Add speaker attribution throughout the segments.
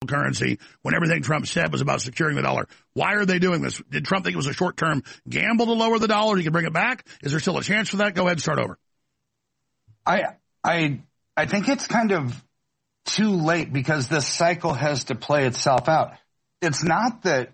Speaker 1: currency when everything Trump said was about securing the dollar. Why are they doing this? Did Trump think it was a short-term gamble to lower the dollar? He can bring it back? Is there still a chance for that? Go ahead and start over.
Speaker 2: I think it's kind of too late because this cycle has to play itself out. It's not that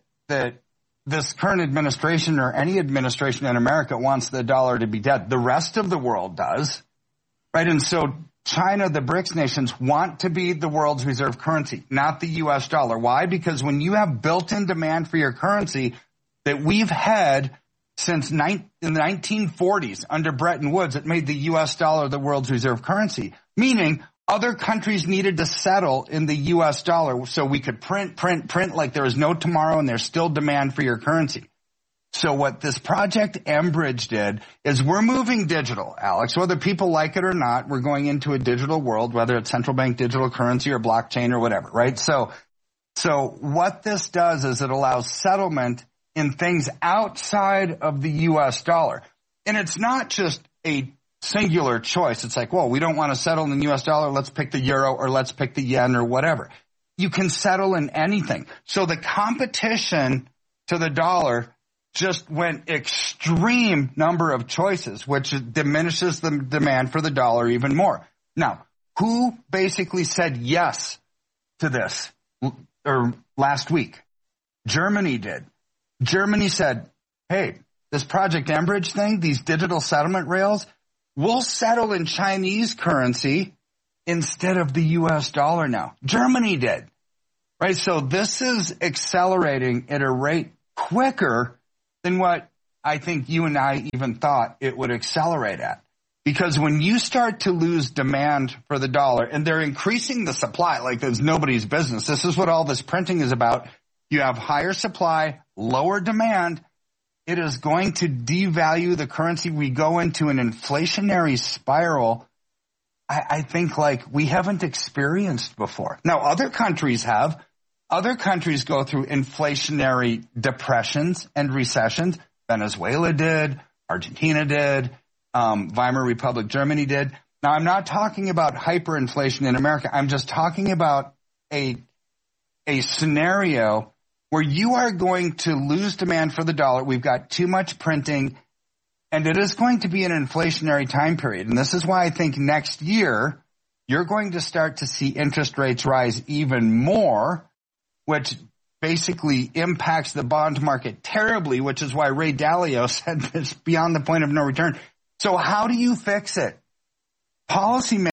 Speaker 2: this current administration or any administration in America wants the dollar to be dead. The rest of the world does, right? And so China, the BRICS nations want to be the world's reserve currency, not the U.S. dollar. Why? Because when you have built-in demand for your currency that we've had since in the 1940s under Bretton Woods, it made the U.S. dollar the world's reserve currency, meaning other countries needed to settle in the U.S. dollar so we could print like there is no tomorrow and there's still demand for your currency. So what this Project Enbridge did is we're moving digital, Alex, whether people like it or not. We're going into a digital world, whether it's central bank digital currency or blockchain or whatever, right? So what this does is it allows settlement in things outside of the U.S. dollar. And it's not just a singular choice. It's like, well, we don't want to settle in the U.S. dollar. Let's pick the euro or let's pick the yen or whatever. You can settle in anything. So the competition to the dollar just went extreme number of choices, which diminishes the demand for the dollar even more. Now, who basically said yes to this last week? Germany did. Germany said, hey, this Project Enbridge thing, these digital settlement rails, we'll settle in Chinese currency instead of the U.S. dollar now. Germany did, right? So this is accelerating at a rate quicker than what I think you and I even thought it would accelerate at. Because when you start to lose demand for the dollar, and they're increasing the supply like there's nobody's business. This is what all this printing is about. You have higher supply, lower demand. It is going to devalue the currency. We go into an inflationary spiral, I think, like we haven't experienced before. Now, other countries have. Other countries go through inflationary depressions and recessions. Venezuela did. Argentina did. Weimar Republic, Germany did. Now, I'm not talking about hyperinflation in America. I'm just talking about a scenario where you are going to lose demand for the dollar. We've got too much printing, and it is going to be an inflationary time period. And this is why I think next year you're going to start to see interest rates rise even more, which basically impacts the bond market terribly, which is why Ray Dalio said this beyond the point of no return. So how do you fix it? Policymakers